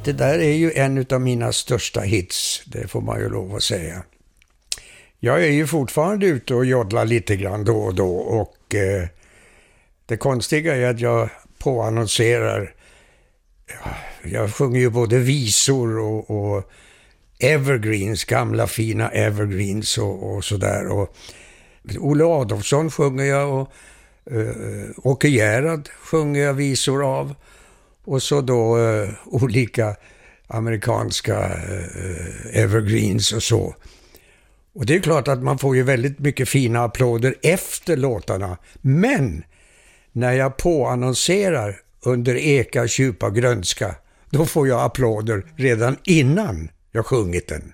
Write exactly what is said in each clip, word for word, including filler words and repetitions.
Det där är ju en av mina största hits, det får man ju lov att säga. Jag är ju fortfarande ute och joddlar lite grann då och då, och eh, det konstiga är att jag påannonserar, ja, jag sjunger ju både visor och, och evergreens, gamla fina evergreens och, och sådär. Och Olle Adolfsson sjunger jag, och uh, Åke Gerhard sjunger jag visor av, och så då uh, olika amerikanska uh, evergreens och så. Och det är klart att man får ju väldigt mycket fina applåder efter låtarna, men när jag påannonserar under Eka djupa grönska, då får jag applåder redan innan jag sjungit den.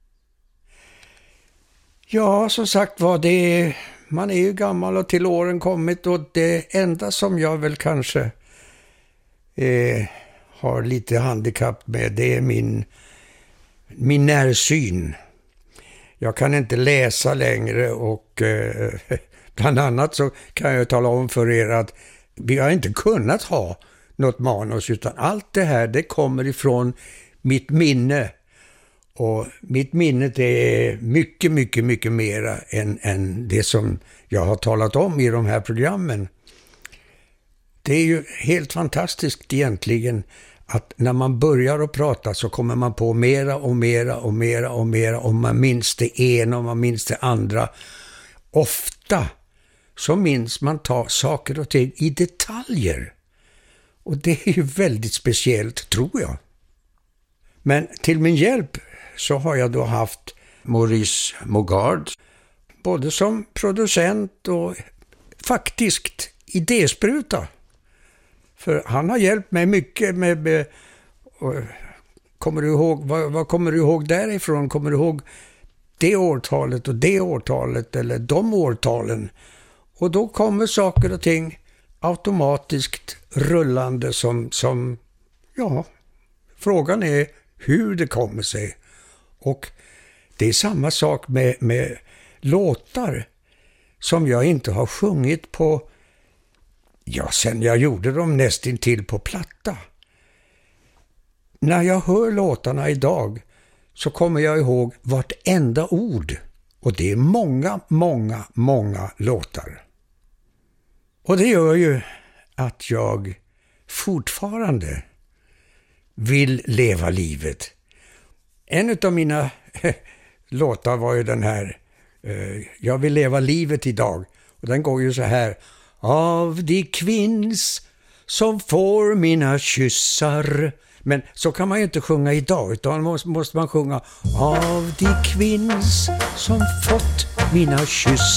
Ja, som sagt var, det är, man är ju gammal och till åren kommit, och det enda som jag väl kanske eh, har lite handikapp med, det är min, min närsyn. Jag kan inte läsa längre, och eh, bland annat så kan jag tala om för er att vi har inte kunnat ha något manus, utan allt det här, det kommer ifrån mitt minne. Och mitt minne, det är mycket, mycket, mycket mera än, än det som jag har talat om i de här programmen. Det är ju helt fantastiskt egentligen att när man börjar att prata så kommer man på mera och mera och mera och mera, och man minns det ena och man minns det andra. Ofta så minns man ta saker och ting i detaljer. Och det är ju väldigt speciellt, tror jag. Men till min hjälp så har jag då haft Maurice Mogard, både som producent och faktiskt idéspruta. För han har hjälpt mig mycket med, med och, kommer du ihåg, vad, vad kommer du ihåg därifrån? Kommer du ihåg det årtalet och det årtalet eller de årtalen? Och då kommer saker och ting automatiskt rullande som, som ja, frågan är hur det kommer sig. Och det är samma sak med, med låtar som jag inte har sjungit på, ja, sen jag gjorde dem nästintill på platta. När jag hör låtarna idag så kommer jag ihåg vartenda ord. Och det är många, många, många låtar. Och det gör ju att jag fortfarande vill leva livet. En av mina låtar var ju den här uh, Jag vill leva livet idag. Och den går ju så här: av de kvinns som får mina kyssar. Men så kan man ju inte sjunga idag, utan måste, måste man sjunga av de kvinns som fått mina kyssar.